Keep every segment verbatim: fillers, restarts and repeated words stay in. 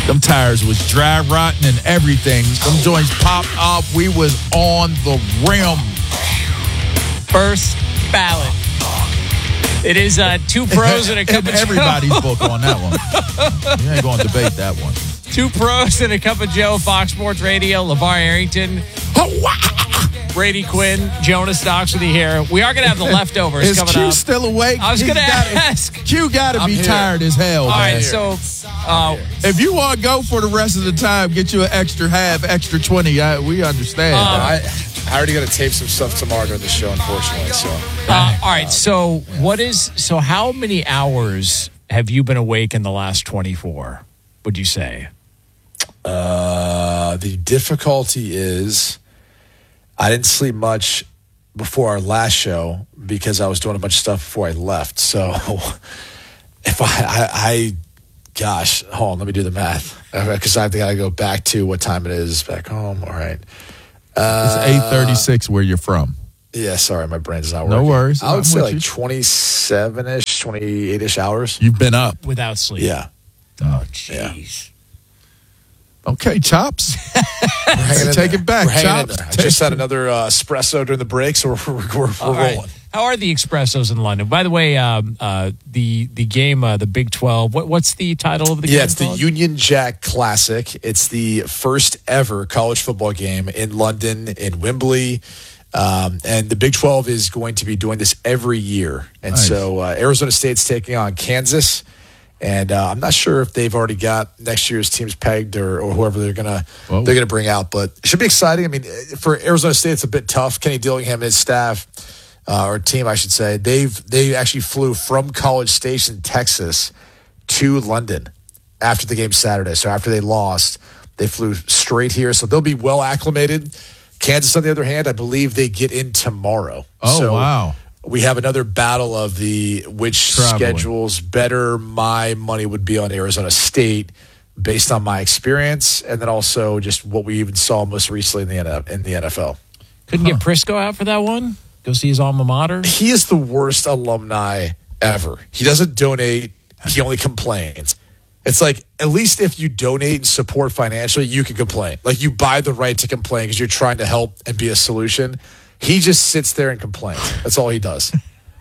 Them tires was dry rotting and everything. Them joints popped up. We was on the rim. First ballot. It is uh, two pros and a cup of everybody's Joe. book on that one. You ain't going to debate that one. Two pros and a cup of Joe, Fox Sports Radio, LeVar Arrington, Brady Quinn, Jonas Knox with you here. We are going to have the leftovers Is coming Q up. still awake? I was going to gotta- ask. Q got to be here. tired as hell, All man. right, so uh, If you want to go for the rest of the time, get you an extra half, extra twenty. I, we understand. Um, I, I already got to tape some stuff tomorrow during the show, unfortunately. So, uh, all right, so what is so? How many hours have you been awake in the last twenty-four? Would you say? uh, the difficulty is I didn't sleep much before our last show because I was doing a bunch of stuff before I left. So, if I, I, I gosh, hold on, let me do the math because I think I got to go back to what time it is back home. All right. It's eight thirty-six where you're from. Yeah, sorry, my brain's not No working. worries. I would I'm say with like you. twenty-seven-ish, twenty-eight-ish hours. You've been up. Without sleep? Yeah. Oh, jeez. Okay, Chops. Hanging in Take there. it back, We're hanging in Chops. there. I just had another uh, espresso during the break, so we're, we're, we're, we're All right. rolling. How are the espressos in London? By the way, um, uh, the the game, uh, the Big twelve. What, what's the title of the game? Yeah, it's the called? Union Jack Classic. It's the first ever college football game in London, in Wembley. Um, and the Big twelve is going to be doing this every year. And Nice. so uh, Arizona State's taking on Kansas. And uh, I'm not sure if they've already got next year's teams pegged or, or whoever they're gonna Whoa. they're gonna bring out, but it should be exciting. I mean, for Arizona State, it's a bit tough. Kenny Dillingham and his staff, uh, or team, I should say, they've they actually flew from College Station, Texas, to London after the game Saturday. So after they lost, they flew straight here. So they'll be well acclimated. Kansas, on the other hand, I believe they get in tomorrow. Oh, so wow. We have another battle of the which Traveling. schedules better. My money would be on Arizona State based on my experience, and then also just what we even saw most recently in the N F L. In the N F L. Couldn't get Prisco out for that one? Go see his alma mater? He is the worst alumni ever. He doesn't donate. He only complains. It's like, at least if you donate and support financially, you can complain. Like, you buy the right to complain because you're trying to help and be a solution. He just sits there and complains. That's all he does.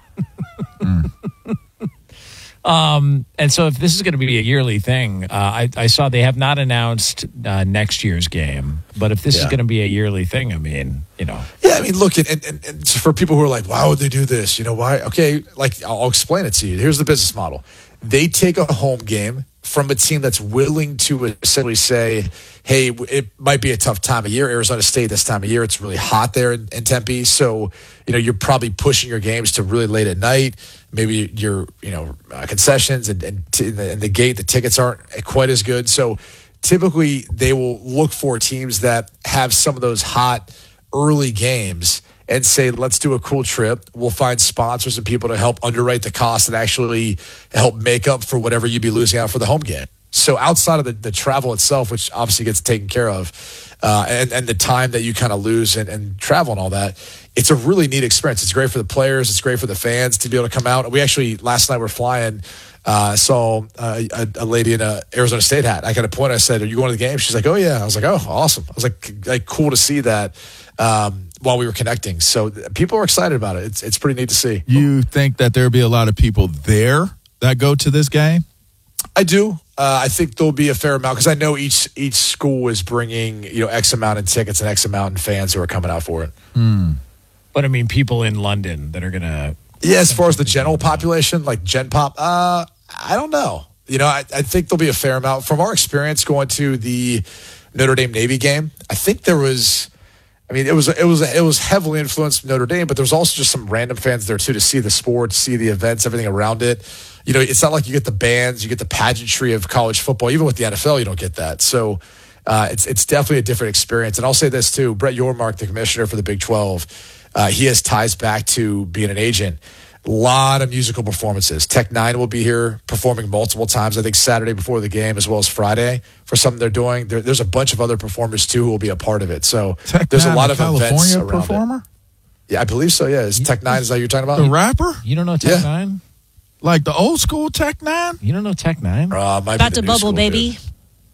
Um, and so if this is going to be a yearly thing, uh, I, I saw they have not announced uh, next year's game. But if this is Yeah. going to be a yearly thing, I mean, you know. Yeah, I mean, look, and, and, and for people who are like, why would they do this? You know, why? Okay, like, I'll, I'll explain it to you. Here's the business model. They take a home game from a team that's willing to essentially say, hey, it might be a tough time of year. Arizona State, this time of year, it's really hot there in, in Tempe. So, you know, you're probably pushing your games to really late at night. Maybe your, you know, uh, concessions and, and, t- and, the, and the gate, the tickets aren't quite as good. So typically they will look for teams that have some of those hot early games and say, let's do a cool trip. We'll find sponsors and people to help underwrite the cost and actually help make up for whatever you'd be losing out for the home game. So outside of the, the travel itself, which obviously gets taken care of, uh, and, and the time that you kind of lose and, and travel and all that, it's a really neat experience. It's great for the players. It's great for the fans to be able to come out. We actually, last night we're flying, uh, saw uh, a, a lady in a Arizona State hat. I got a point. I said, are you going to the game? She's like, oh, yeah. I was like, oh, awesome. I was like, like cool to see that um, while we were connecting. So people are excited about it. It's, it's pretty neat to see. You think that there'll be a lot of people there that go to this game? I do. Uh, I think there'll be a fair amount because I know each each school is bringing, you know, X amount in tickets and X amount in fans who are coming out for it. Hmm. But I mean, people in London that are going to. Yeah, as far as the general population, like Gen Pop, uh, I don't know. You know, I, I think there'll be a fair amount. From our experience going to the Notre Dame Navy game, I think there was. I mean, it was it was it was heavily influenced Notre Dame, but there was also just some random fans there too to see the sport, see the events, everything around it. You know, it's not like you get the bands, you get the pageantry of college football. Even with the N F L, you don't get that. So uh, it's it's definitely a different experience. And I'll say this too: Brett Yormark, the commissioner for the Big twelve, uh, he has ties back to being an agent. A lot of musical performances. Tech Nine will be here performing multiple times. I think Saturday before the game, as well as Friday for something they're doing. There, there's a bunch of other performers too who will be a part of it. So Tech there's a Nine, lot the of events California around performer? it. Yeah, I believe so. Yeah, is Tech Nine? Is that what you're talking about? The rapper? You don't know Tech Yeah. Nine? Like the old school Tech Nine? You don't know Tech Nine? Uh, might be About the to new bubble, school, baby. dude.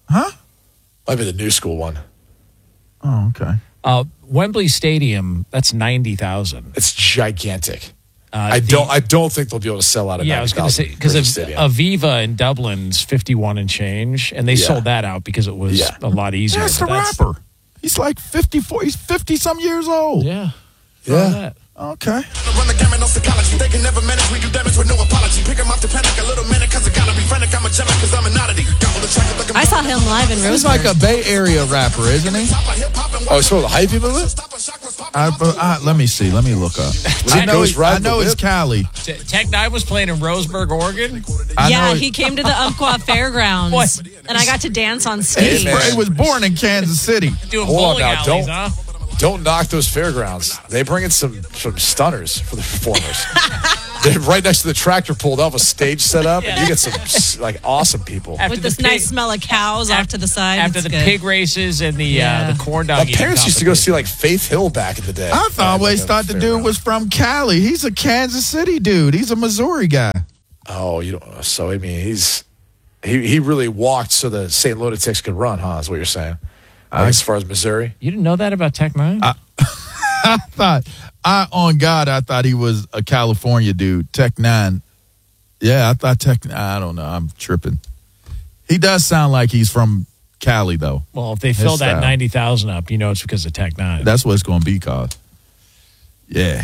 Huh? Might be the new school one. Oh, okay. Uh, Wembley Stadium, that's ninety thousand. It's gigantic. Uh, I the- don't. I don't think they'll be able to sell out. A Yeah, I was going to say because Aviva in Dublin's fifty-one and change, and they Yeah. sold that out because it was Yeah. a lot easier. That's the but rapper. He's like fifty-four. He's fifty-some years old. Yeah. Yeah. Okay. Run the gamut, no psychology. They can never manage. We do damage with no apology. Pick 'em off the panic a little minute, cause I gotta be frantic. I'm a gem, cause I'm an oddity. Gobble the track, look 'em I saw him live in He's Roseburg. like a Bay Area rapper, isn't he? Oh, so the hype movement? I, I, let me see. Let me look up. I it know, Ghost he- Ride I know the it's Whip? Cali. T- Tech Nine was playing in Roseburg, Oregon. I yeah, know he came to the Umpqua Fairgrounds, What? and I got to dance on Hey, stage. man. He was born in Kansas City. Doing Hold on bowling now, alleys, don't- huh? Don't knock those fairgrounds. They bring in some some stunners for the performers. They're right next to the tractor pulled off a stage set up, and you get some like awesome people. After With the this pig- nice smell of cows off to the side. After It's the good. pig races and the Yeah. uh, the corn dog My eating parents used to go see competition. like Faith Hill back in the day. I always Like a thought the dude fairground. was from Cali. He's a Kansas City dude. He's a Missouri guy. Oh, you don't. So I mean, he's he he really walked so the Saint Lunatics could run, huh? Is what you're saying? Like, I- as far as Missouri, You didn't know that about Tech Nine? I thought, I on God, I thought he was a California dude. Tech Nine. Yeah, I thought Tech. I don't know. I'm tripping. He does sound like he's from Cali, though. well, if they fill that style. ninety thousand up, you know it's because of Tech Nine. That's what it's going to be called. Yeah.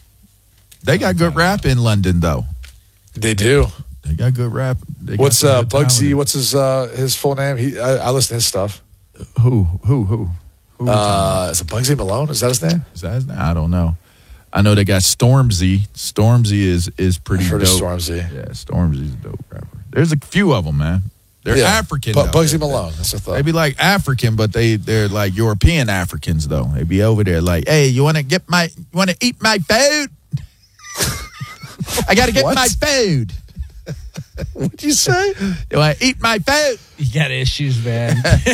They got good rap in London, though. they do. They got good rap. They got What's some uh good Bugsy? talent. What's his uh his full name? He I, I listen to his stuff. Who? Who? Who? Who we talking about? Uh, is it Bugsy Malone? Is that his name? Is that his name? I don't know. I know they got Stormzy. Stormzy is is pretty I've heard dope. of Stormzy. Yeah, Stormzy's a dope rapper. There's a few of them, man. They're Yeah. African. Bu- though. Bugsy They- Malone. That's what I thought. They be like African, but they they're like European Africans though. They be over there like, hey, you want to get my, you want to eat my food? I got to get What? my food. What'd you say? You want to eat my food? You got issues, man.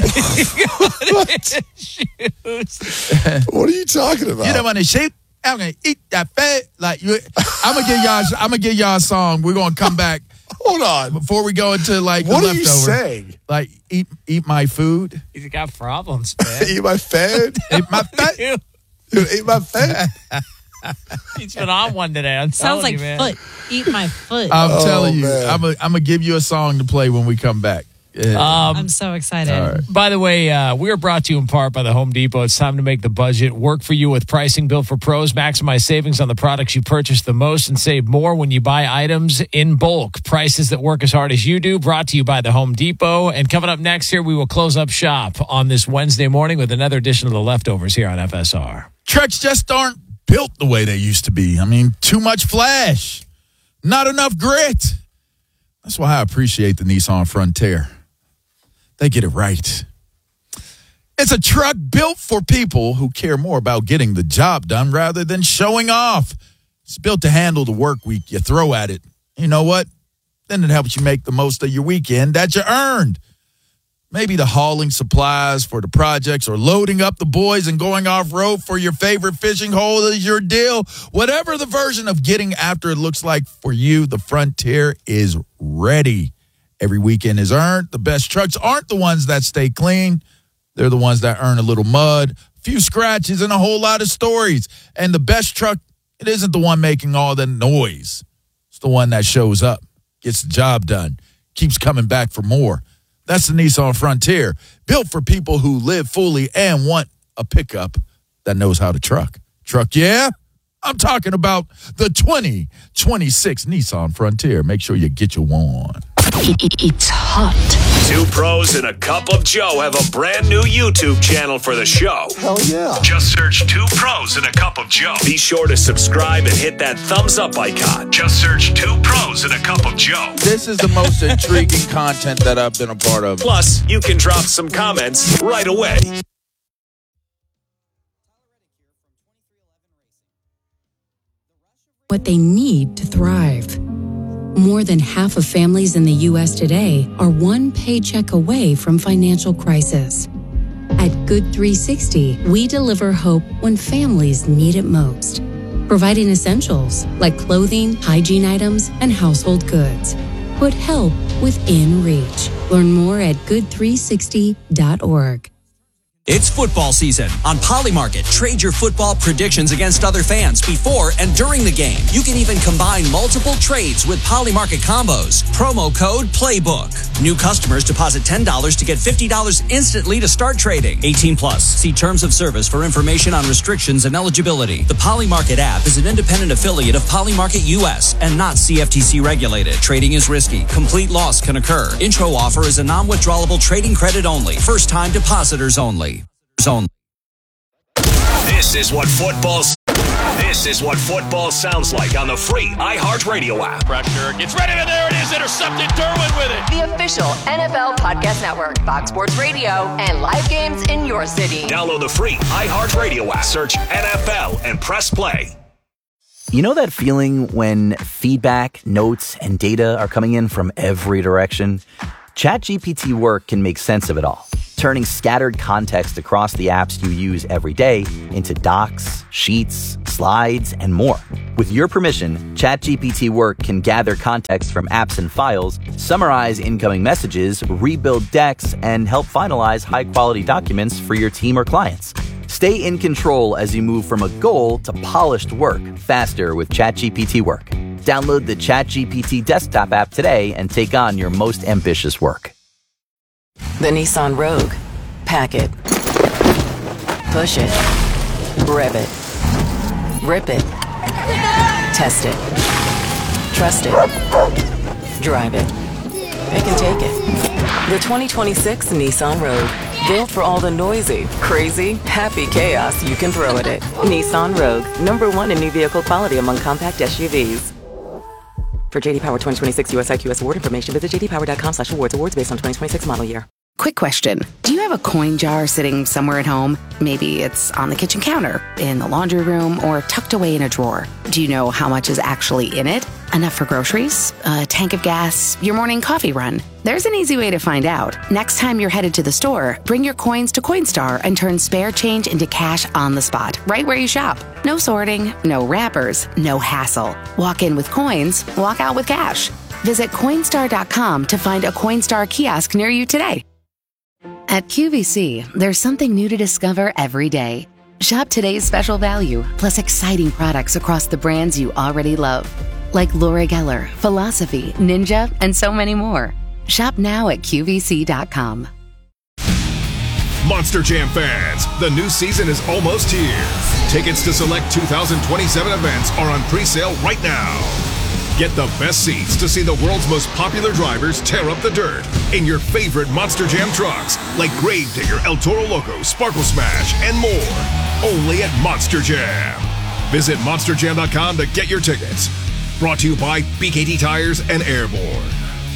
What are you talking about? You don't want to shoot? I'm gonna eat that food. Like you, I'm gonna give y'all. I'm gonna give y'all a song. We're gonna come back Hold on. before we go into like What the are you leftover. saying? Like eat eat my food. He's got problems, man. Eat my food? Eat my food. Eat my food? He's been on one today. I'm Sounds telling like you, man. foot. Eat my foot. I'm Oh, telling you, man. I'm gonna I'm gonna give you a song to play when we come back. Yeah. Um, I'm so excited. All right. By the way, uh, we are brought to you in part by the Home Depot. It's time to make the budget work for you with pricing built for pros. Maximize savings on the products you purchase the most and save more when you buy items in bulk. Prices that work as hard as you do. Brought to you by the Home Depot. And coming up next here, we will close up shop on this Wednesday morning with another edition of The Leftovers here on F S R. Trucks just aren't built the way they used to be. I mean, too much flash, not enough grit. That's why I appreciate the Nissan Frontier. They get it right. It's a truck built for people who care more about getting the job done rather than showing off. It's built to handle the work week you throw at it. You know what? Then it helps you make the most of your weekend that you earned. Maybe the hauling supplies for the projects or loading up the boys and going off-road for your favorite fishing hole is your deal. Whatever the version of getting after it looks like for you, the Frontier is ready. Every weekend is earned. The best trucks aren't the ones that stay clean. They're the ones that earn a little mud, a few scratches, and a whole lot of stories. And the best truck, it isn't the one making all the noise. It's the one that shows up, gets the job done, keeps coming back for more. That's the Nissan Frontier, built for people who live fully and want a pickup that knows how to truck. Truck, yeah? I'm talking about the twenty twenty-six Nissan Frontier. Make sure you get your one. It's hot. Two pros and a cup of Joe have a brand new YouTube channel for the show. Hell yeah. Just search Two Pros and a Cup of Joe. Be sure to subscribe and hit that thumbs up icon. Just search Two Pros and a Cup of Joe. This is the most intriguing content that I've been a part of. Plus, you can drop some comments right away. What they need to thrive. More than half of families in the U S today are one paycheck away from financial crisis. At Good three sixty, we deliver hope when families need it most, providing essentials like clothing, hygiene items, and household goods. Put help within reach. Learn more at good three sixty dot org. It's football season. On Polymarket, trade your football predictions against other fans before and during the game. You can even combine multiple trades with Polymarket combos. Promo code PLAYBOOK. New customers deposit ten dollars to get fifty dollars instantly to start trading. eighteen plus. See terms of service for information on restrictions and eligibility. The Polymarket app is an independent affiliate of Polymarket U S and not C F T C regulated. Trading is risky. Complete loss can occur. Intro offer is a non-withdrawable trading credit only. First-time depositors only. Zone. This is what football. This is what football sounds like on the free iHeartRadio app. Pressure gets ready, and there it is, intercepted. Derwin with it. The official N F L podcast network, Fox Sports Radio, and live games in your city. Download the free iHeartRadio app. Search N F L and press play. You know that feeling when feedback, notes, and data are coming in from every direction? ChatGPT Work can make sense of it all, turning scattered context across the apps you use every day into docs, sheets, slides, and more. With your permission, ChatGPT Work can gather context from apps and files, summarize incoming messages, rebuild decks, and help finalize high-quality documents for your team or clients. Stay in control as you move from a goal to polished work faster with ChatGPT Work. Download the ChatGPT desktop app today and take on your most ambitious work. The Nissan Rogue. Pack it. Push it. Rev it. Rip it. Test it. Trust it. Drive it. Pick and take it. The twenty twenty-six Nissan Rogue. Built for all the noisy, crazy, happy chaos you can throw at it. Nissan Rogue. Number one in new vehicle quality among compact S U Vs. For J D Power twenty twenty-six U S I Q S award information, visit j d power dot com slash awards. Awards based on twenty twenty-six model year. Quick question. Do you have a coin jar sitting somewhere at home? Maybe it's on the kitchen counter, in the laundry room, or tucked away in a drawer. Do you know how much is actually in it? Enough for groceries? A tank of gas? Your morning coffee run? There's an easy way to find out. Next time you're headed to the store, bring your coins to Coinstar and turn spare change into cash on the spot, right where you shop. No sorting, no wrappers, no hassle. Walk in with coins, walk out with cash. Visit Coinstar dot com to find a Coinstar kiosk near you today. At Q V C, there's something new to discover every day. Shop today's special value, plus exciting products across the brands you already love, like Laura Geller, Philosophy, Ninja, and so many more. Shop now at Q V C dot com. Monster Jam fans, the new season is almost here. Tickets to select two thousand twenty-seven events are on pre-sale right now. Get the best seats to see the world's most popular drivers tear up the dirt in your favorite Monster Jam trucks, like Gravedigger, El Toro Loco, Sparkle Smash, and more. Only at Monster Jam. Visit monster jam dot com to get your tickets. Brought to you by B K T Tires and Airborne.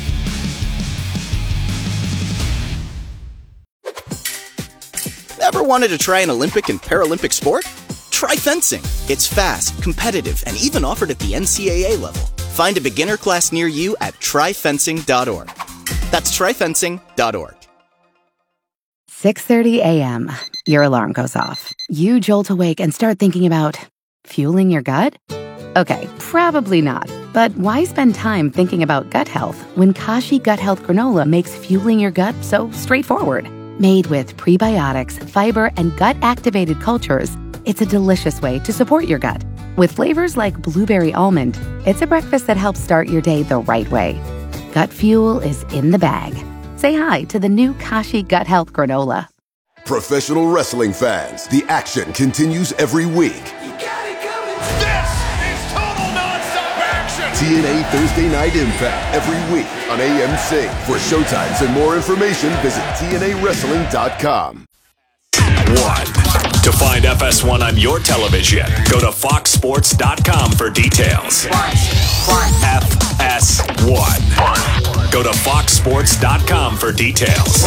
Ever wanted to try an Olympic and Paralympic sport? Try fencing. It's fast, competitive, and even offered at the N C A A level. Find a beginner class near you at try fencing dot org. That's try fencing dot org. six thirty a.m. Your alarm goes off. You jolt awake and start thinking about fueling your gut? Okay, probably not. But why spend time thinking about gut health when Kashi Gut Health Granola makes fueling your gut so straightforward? Made with prebiotics, fiber, and gut-activated cultures, it's a delicious way to support your gut. With flavors like blueberry almond, it's a breakfast that helps start your day the right way. Gut fuel is in the bag. Say hi to the new Kashi Gut Health Granola. Professional wrestling fans, the action continues every week. T N A Thursday Night Impact every week on A M C. For showtimes and more information, visit T N A wrestling dot com. One. To find F S one on your television, go to fox sports dot com for details. F S one. Go to fox sports dot com for details.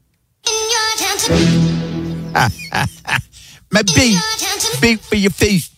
My beat, beat for your feet.